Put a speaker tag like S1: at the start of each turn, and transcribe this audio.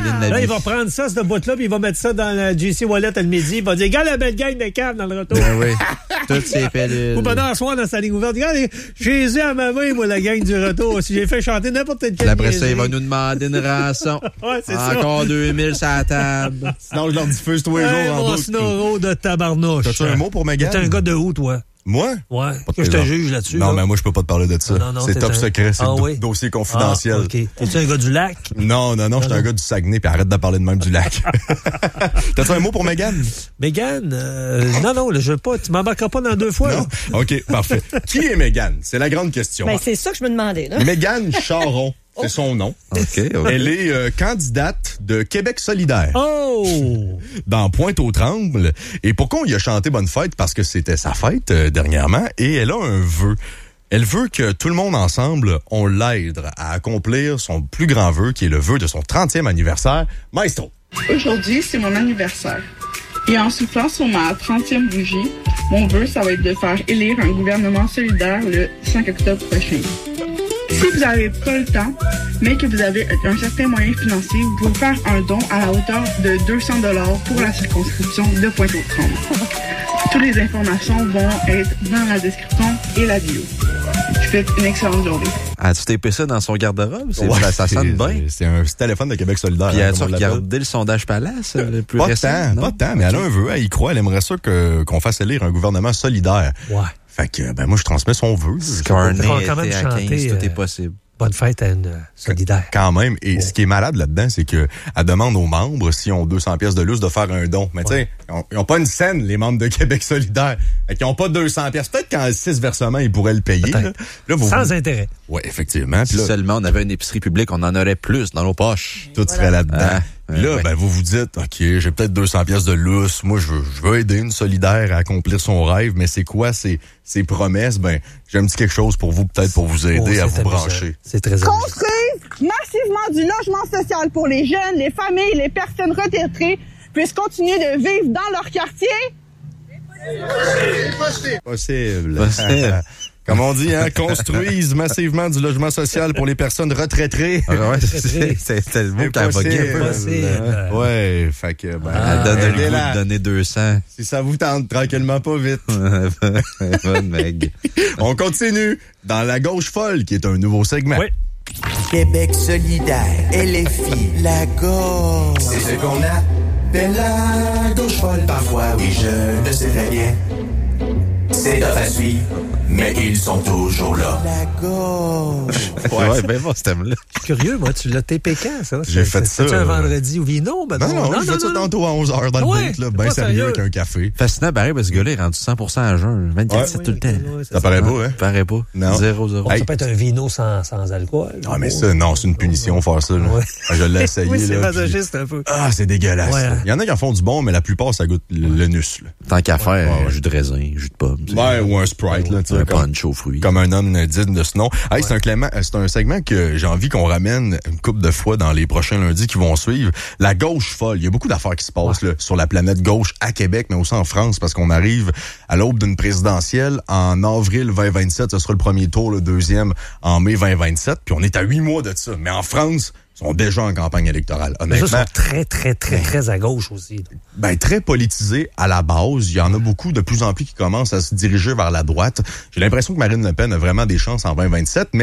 S1: Caroline Labbé.
S2: Là, il va prendre ça, cette boîte-là, puis il va mettre ça dans la JC Wallet le midi. Il va dire, regarde la belle gang de cave dans le retour.
S1: Ben oui. Toutes ces pellules.
S2: Ou pendant un soir dans sa ligne ouverte. Regarde, j'ai eu à ma main, moi, la gang du retour. Si j'ai fait chanter n'importe quel
S1: Après ça, il va nous demander une rançon.
S2: Ouais, c'est
S1: Encore ça. 2000 sur la table.
S3: Sinon, je leur diffuse tous les jours en
S2: mon
S3: boucle.
S2: Snoro de tabarnouche.
S3: T'as-tu un mot pour Mégane?
S2: T'es un gars de où, toi?
S3: Moi?
S2: Ouais.
S3: Pas de
S2: Que je te
S3: présent.
S2: juge là-dessus.
S3: Non,
S2: là.
S3: mais moi, je peux pas te parler de ça.
S2: Non,
S3: c'est
S2: t'es
S3: top
S2: un-
S3: secret, c'est
S2: oui?
S3: dossier confidentiel.
S2: OK. T'es-tu un gars du lac?
S3: Non, je suis un gars du Saguenay, puis arrête de parler de même du lac. T'as-tu un mot pour Mégane?
S2: Mégane? Non, je veux pas. Tu m'embarqueras pas dans 2 fois.
S3: Non?
S2: Là.
S3: OK, parfait. Qui est Mégane? C'est la grande question.
S4: Ben, c'est ça que je me demandais, là.
S3: Mégane Charron, c'est son nom.
S1: OK.
S3: Elle est candidate de Québec solidaire
S2: Oh!
S3: dans Pointe-aux-Trembles. Et pourquoi on y a chanté Bonne fête? Parce que c'était sa fête dernièrement et elle a un vœu. Elle veut que tout le monde ensemble, on l'aide à accomplir son plus grand vœu, qui est le vœu de son 30e anniversaire. Maestro!
S5: Aujourd'hui, c'est mon anniversaire. Et en soufflant sur ma 30e bougie, mon vœu, ça va être de faire élire un gouvernement solidaire le 5 octobre prochain. Si vous n'avez pas le temps, mais que vous avez un certain moyen financier, vous pouvez faire un don à la hauteur de 200 $ pour la circonscription de Pointe-aux-Trembles. Toutes les informations vont être dans la description et la bio. Je vous souhaite une excellente journée.
S1: As-tu tapé ça dans son garde-robe?
S3: Ouais,
S1: Ça sonne bien.
S3: C'est un téléphone de Québec solidaire.
S1: Puis
S3: hein,
S1: as-tu
S3: comme on l'appelle.
S1: regardé le sondage Palace, le plus
S3: Pas
S1: récent?
S3: Pas tant, mais elle a un vœu, elle y croit, elle aimerait ça qu'on fasse élire un gouvernement solidaire.
S2: Ouais.
S3: Fait que, moi, je transmets son vœu.
S1: Scarney
S2: On va quand même
S1: était à
S2: chanter,
S1: 15, tout est possible.
S2: Bonne fête à une solidaire.
S3: Quand même. Et ce qui est malade là-dedans, c'est que elle demande aux membres, s'ils ont 200 pièces de lousse, de faire un don. Mais tu sais, ils ont pas une scène, les membres de Québec solidaire. Fait qu'ils ont pas 200 pièces. Peut-être qu'en 6 versements, ils pourraient le payer. Là,
S2: Sans intérêt.
S3: Ouais, effectivement. Puis
S1: Si
S3: là,
S1: seulement on avait une épicerie publique, on en aurait plus dans nos poches.
S3: tout serait là-dedans.
S1: Ah,
S3: Puis là,
S1: ouais.
S3: vous vous dites, OK, j'ai peut-être 200 pièces de lousse. Moi, je veux aider une solidaire à accomplir son rêve. Mais c'est quoi ces promesses? J'ai un petit quelque chose pour vous, peut-être pour vous aider à vous brancher.
S2: C'est très amusant.
S5: Construire massivement du logement social pour les jeunes, les familles, les personnes retraitées puissent continuer de vivre dans leur quartier.
S3: Possible.
S1: Possible.
S3: Comme on dit, construisent massivement du logement social pour les personnes retraitées.
S1: Ah ouais, c'était le mot qu'elle voguait un peu.
S2: Possible.
S3: Ouais, fait que,
S1: Elle donne le goût de donner 200.
S3: si ça vous tente, tranquillement, pas vite.
S1: Bonne Meg.
S3: On continue dans La Gauche folle, qui est un nouveau segment.
S2: Oui.
S6: Québec solidaire, LFI, la gauche. C'est ce qu'on appelle la gauche folle. Parfois, oui, je le sais très bien. C'est tough à suivre, mais ils sont toujours là. La gauche.
S1: Ouais, ben bon, ce thème-là.
S2: Curieux, moi, tu l'as TP quand, ça?
S3: J'ai fait ça.
S2: C'est un vendredi au vino? Ben
S3: Non, je fais ça tantôt à 11h dans le
S2: Ouais,
S3: bout, là,
S2: pas
S3: bien sérieux
S2: sérieux.
S3: avec un café.
S1: Fascinant, pareil, parce que ce gars-là est rendu 100% à jeun. 24
S3: Ouais.
S1: tout le temps.
S3: Ça paraît beau, hein?
S1: Paraît pas.
S3: Non.
S1: 0-0.
S3: Hey.
S2: Ça peut être un vino sans alcool.
S3: Ah, mais ça, non, c'est une punition faire ça, là.
S2: Ouais.
S3: Je l'ai essayé,
S2: Oui, c'est
S3: là. puis-
S2: masochiste un peu.
S3: Ah, c'est dégueulasse.
S2: Ouais.
S3: là. Il y en a qui en font du bon, mais la plupart, ça goûte le nus, là.
S1: Tant qu'à faire,
S3: Ouais.
S1: jus de raisin, jus de pomme.
S3: Ouais, ou un Sprite, là, tu sais,
S1: Un
S3: comme,
S1: punch aux fruits.
S3: comme un homme digne de ce nom. Hey, c'est un segment que j'ai envie qu'on ramène une couple de fois dans les prochains lundis qui vont suivre. La gauche folle. Il y a beaucoup d'affaires qui se passent là, sur la planète gauche à Québec, mais aussi en France, parce qu'on arrive à l'aube d'une présidentielle en avril 2027. Ce sera le premier tour, le deuxième en mai 2027. Puis on est à 8 mois de ça. Mais en France, ils sont déjà en campagne électorale.
S2: Mais ça,
S3: Honnêtement,
S2: sont très à gauche aussi.
S3: très politisé à la base. Il y en a beaucoup de plus en plus qui commencent à se diriger vers la droite. J'ai l'impression que Marine Le Pen a vraiment des chances en 2027, mais